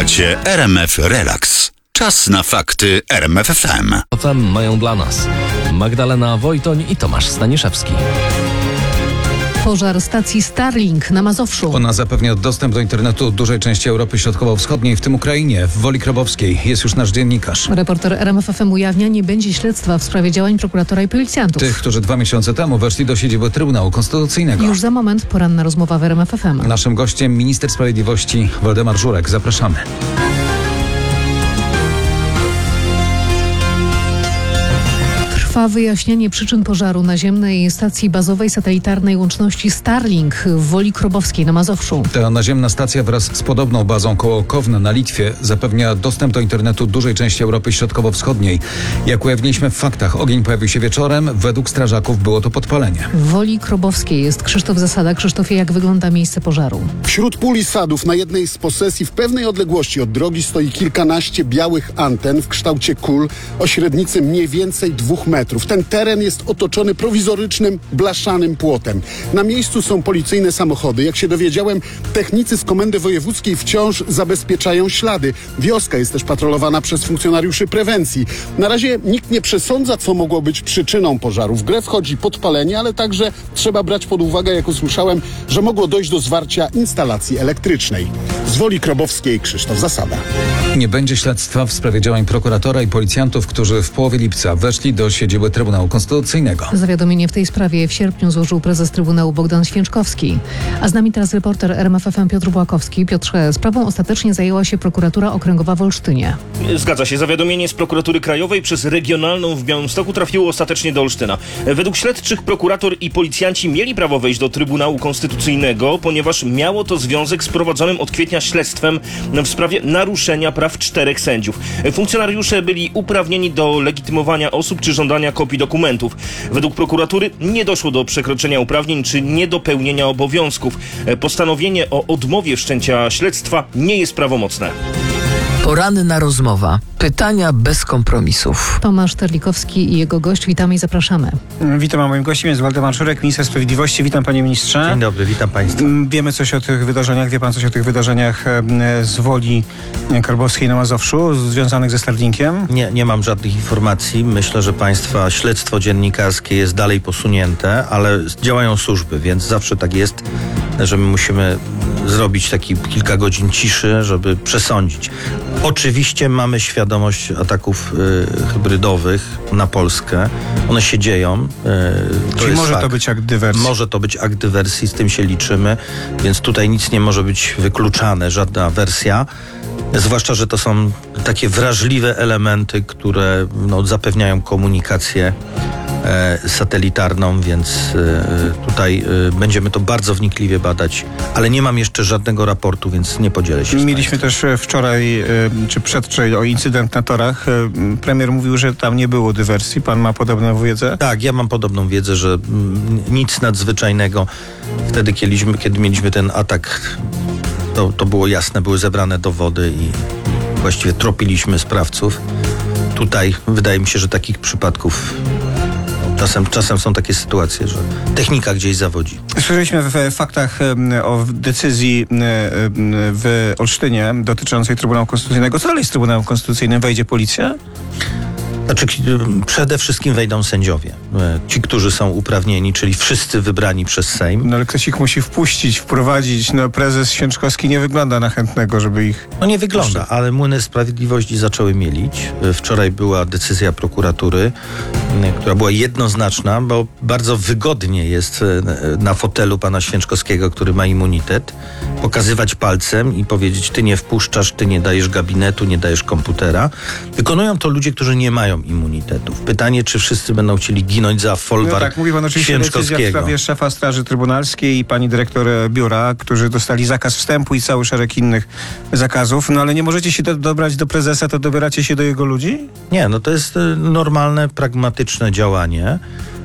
Słuchacie RMF Relax. Czas na fakty RMF FM. FM mają dla nas Magdalena Wojtoń i Tomasz Staniszewski. Pożar stacji Starlink na Mazowszu. Ona zapewnia dostęp do internetu dużej części Europy Środkowo-Wschodniej, w tym Ukrainie, w Woli Krobowskiej. Jest już nasz dziennikarz. Reporter RMF FM ujawnia, nie będzie śledztwa w sprawie działań prokuratora i policjantów. Tych, którzy 2 miesiące temu weszli do siedziby Trybunału Konstytucyjnego. Już za moment poranna rozmowa w RMF FM. Naszym gościem minister sprawiedliwości Waldemar Żurek. Zapraszamy. Trwa wyjaśnianie przyczyn pożaru naziemnej stacji bazowej satelitarnej łączności Starlink w Woli Krobowskiej na Mazowszu. Ta naziemna stacja wraz z podobną bazą koło Kowna na Litwie zapewnia dostęp do internetu dużej części Europy Środkowo-Wschodniej. Jak ujawniliśmy w faktach, ogień pojawił się wieczorem. Według strażaków było to podpalenie. W Woli Krobowskiej jest Krzysztof Zasada. Krzysztofie, jak wygląda miejsce pożaru? Wśród pól i sadów na jednej z posesji w pewnej odległości od drogi stoi kilkanaście białych anten w kształcie kul o średnicy mniej więcej 2 metrów. Ten teren jest otoczony prowizorycznym, blaszanym płotem. Na miejscu są policyjne samochody. Jak się dowiedziałem, technicy z Komendy Wojewódzkiej wciąż zabezpieczają ślady. Wioska jest też patrolowana przez funkcjonariuszy prewencji. Na razie nikt nie przesądza, co mogło być przyczyną pożaru. W grę wchodzi podpalenie, ale także trzeba brać pod uwagę, jak usłyszałem, że mogło dojść do zwarcia instalacji elektrycznej. Z Woli Krobowskiej Krzysztof Zasada. Nie będzie śledztwa w sprawie działań prokuratora i policjantów, którzy w połowie lipca weszli do siedziby Trybunału Konstytucyjnego. Zawiadomienie w tej sprawie w sierpniu złożył prezes Trybunału Bogdan Święczkowski. A z nami teraz reporter RMF FM Piotr Błakowski. Piotrze, sprawą ostatecznie zajęła się prokuratura okręgowa w Olsztynie. Zgadza się. Zawiadomienie z prokuratury krajowej przez regionalną w Białymstoku trafiło ostatecznie do Olsztyna. Według śledczych prokurator i policjanci mieli prawo wejść do Trybunału Konstytucyjnego, ponieważ miało to związek z prowadzonym od kwietnia śledztwem w sprawie naruszenia praw 4 sędziów. Funkcjonariusze byli uprawnieni do legitymowania osób czy żądania kopii dokumentów. Według prokuratury nie doszło do przekroczenia uprawnień czy niedopełnienia obowiązków. Postanowienie o odmowie wszczęcia śledztwa nie jest prawomocne. Poranna rozmowa. Pytania bez kompromisów. Tomasz Terlikowski i jego gość. Witamy i zapraszamy. Witam, a moim gościem jest Waldemar Żurek, minister sprawiedliwości. Witam, panie ministrze. Dzień dobry, witam państwa. Wiemy coś o tych wydarzeniach, wie pan coś o tych wydarzeniach z Woli Krobowskiej na Mazowszu, związanych ze Starlinkiem? Nie mam żadnych informacji. Myślę, że państwa śledztwo dziennikarskie jest dalej posunięte, ale działają służby, więc zawsze tak jest, że my musimy zrobić kilka godzin ciszy, żeby przesądzić. Oczywiście mamy świadomość ataków hybrydowych na Polskę. One się dzieją. Czyli może to być akt dywersji? Może to być akt dywersji, z tym się liczymy, więc tutaj nic nie może być wykluczane, żadna wersja. Zwłaszcza, że to są takie wrażliwe elementy, które zapewniają komunikację satelitarną, czyli tutaj będziemy to bardzo wnikliwie badać, ale nie mam jeszcze żadnego raportu, więc nie podzielę się. Mieliśmy też wczoraj, czy przedwczoraj, o incydent na torach. Premier mówił, że tam nie było dywersji. Pan ma podobną wiedzę? Tak, ja mam podobną wiedzę, że nic nadzwyczajnego. Wtedy, kiedy mieliśmy ten atak, to było jasne, były zebrane dowody i właściwie tropiliśmy sprawców. Tutaj wydaje mi się, że takich przypadków czasem są takie sytuacje, że technika gdzieś zawodzi. Słyszeliśmy w faktach o decyzji w Olsztynie dotyczącej Trybunału Konstytucyjnego. Co dalej z Trybunałem Konstytucyjnym? Wejdzie policja? Znaczy, przede wszystkim wejdą sędziowie. Ci, którzy są uprawnieni, czyli wszyscy wybrani przez Sejm. No ale ktoś ich musi wprowadzić. Prezes Święczkowski nie wygląda na chętnego, żeby ich... Nie wygląda, ale młyny sprawiedliwości zaczęły mielić. Wczoraj była decyzja prokuratury, która była jednoznaczna, bo bardzo wygodnie jest na fotelu pana Święczkowskiego, który ma immunitet, pokazywać palcem i powiedzieć: ty nie wpuszczasz, ty nie dajesz gabinetu, nie dajesz komputera. Wykonują to ludzie, którzy nie mają immunitetów. Pytanie, czy wszyscy będą chcieli ginąć za folwark tak, mówi pan oczywiście decyzja w sprawie szefa Straży Trybunalskiej i pani dyrektor biura, którzy dostali zakaz wstępu i cały szereg innych zakazów. Ale nie możecie się dobrać do prezesa, to dobieracie się do jego ludzi? Nie, to jest normalne, pragmatyczne działanie.